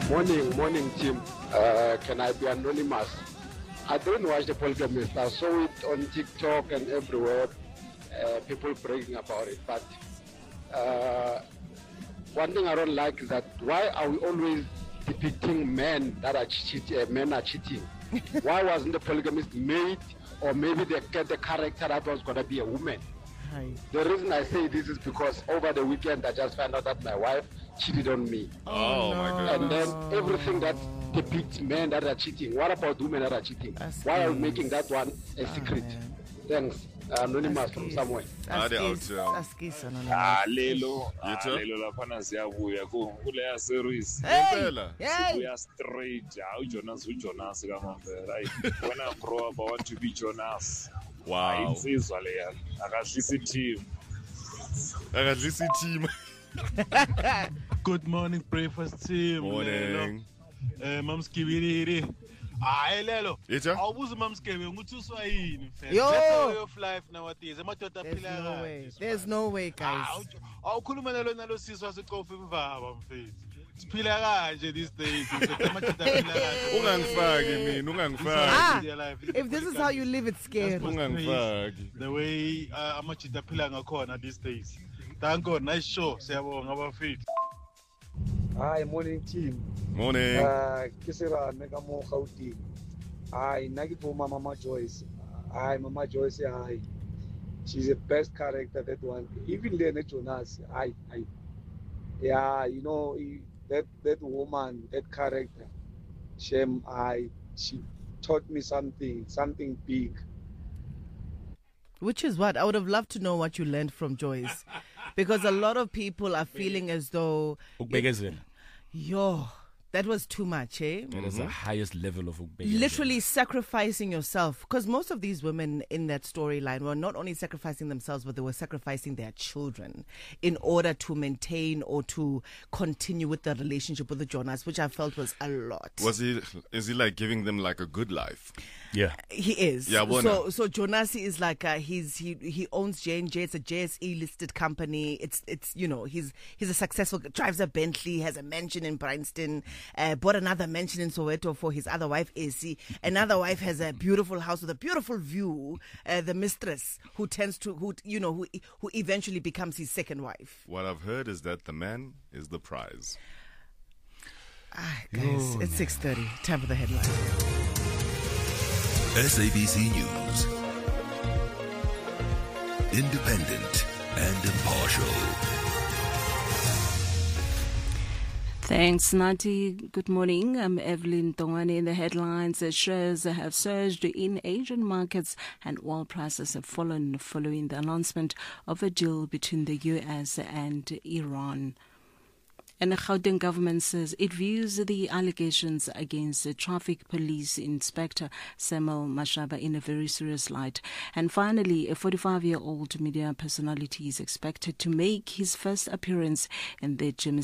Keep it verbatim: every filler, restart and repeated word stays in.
Morning, morning, team. Uh, can I be anonymous? I didn't watch The Polygamist. I saw it on TikTok and everywhere. Uh, people bragging about it. But uh, one thing I don't like is that why are we always depicting men that are cheating? Uh, men are cheating. Why wasn't The Polygamist made, or maybe they get the character that was gonna be a woman? Hi. The reason I say this is because over the weekend I just found out that my wife cheated on me. Oh, no. my God. And then everything that depicts men that are cheating. What about women that are cheating? That's Why are we nice. making that one a secret? man. Thanks. Anonymous from somewhere. Ade out, yeah. Askis anonymous. Ah lelo, ah Yetho? lelo laphana siyabuya ku kuleya series. Hey! Impela. Hey! We are straight. Hawu Jonas uJonas kaMambela. Right. When I grow up I want to be Jonas. Wow. Insizwa leya. Akadlisa team. Akadlisa team. Good morning, breakfast team. Morning. Eh, Mam Skibiri. Hayi lelo. Yetho? Awubuza Mam Skibi ukuthi uswa yini mfethu. Yo! That's the way of life nowadays. Amadoda There's aphila no kahle. way. There's no way, guys. Awukhuluma nalo nalo siswa siqofa imvaba mfethu. Siphila kanje these days. Amadoda aphila kahle. Ungangifaki mina, ungangifaki. Ah, Their life. if this is how you live, it's scary. That's what's Ungangifaki. the way uh, amajita aphila ngakhona these days. Thank God, nice show. Siyabonga abafethu. Hi, morning team. Morning. Uh, Kisirane ka mo Gauteng. Hi, nna ke for Mama Joyce. Hi, Mama Joyce. Hi. She's the best character that one. Even Lene Jonas. Hi, hi. Yeah, you know he- that that woman, that character. Shem, I. She taught me something, something big. Which is what? I would have loved to know what you learned from Joyce. Because a lot of people are feeling as though, Ukbekezela. yo, that was too much, eh? It is the highest level of ukbekezela. Literally sacrificing yourself. Because most of these women in that storyline were not only sacrificing themselves, but they were sacrificing their children in order to maintain or to continue with the relationship with the Jonas, which I felt was a lot. Was he, is he like giving them like a good life? Yeah. He is. Yeah, bona. so so Jonasi is like uh, he's he he owns J and J. It's a J S E listed company. It's it's you know he's he's a successful, drives a Bentley, has a mansion in Bryanston, uh, bought another mansion in Soweto for his other wife A C. Another wife has a beautiful house with a beautiful view. Uh, the mistress who tends to who you know who who eventually becomes his second wife. What I've heard is that the man is the prize. Ah, guys, it's six thirty. Time for the headline. S A B C News. Independent and impartial. Thanks, Nati. Good morning. I'm Evelyn Tongwane. In the headlines, uh, shares have surged in Asian markets and oil prices have fallen following the announcement of a deal between the U S and Iran. And the Gauteng government says it views the allegations against the Traffic Police Inspector Samuel Mashaba in a very serious light. And finally, a forty-five-year-old media personality is expected to make his first appearance in the James